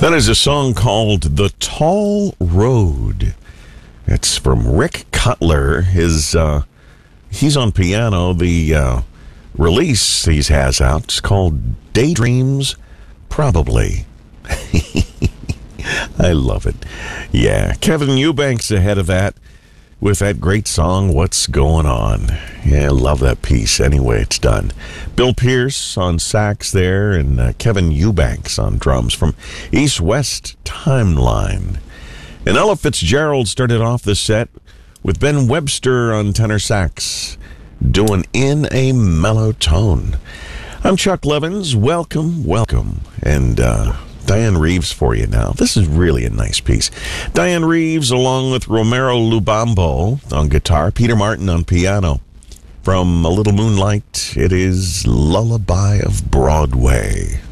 That is a song called The Tall Road. It's from Rick Cutler. He's on piano. The release he has out is called Daydreams, Probably. I love it. Yeah, Kevin Eubanks ahead of that with that great song, What's Going On? Yeah, I love that piece. Anyway, it's done. Bill Pierce on sax there, and Kevin Eubanks on drums from East West Timeline. And Ella Fitzgerald started off the set with Ben Webster on tenor sax, doing In a Mellow Tone. I'm Chuck Levins. Welcome. And Diane Reeves for you now. This is really a nice piece. Diane Reeves along with Romero Lubambo on guitar, Peter Martin on piano. From A Little Moonlight, it is Lullaby of Broadway.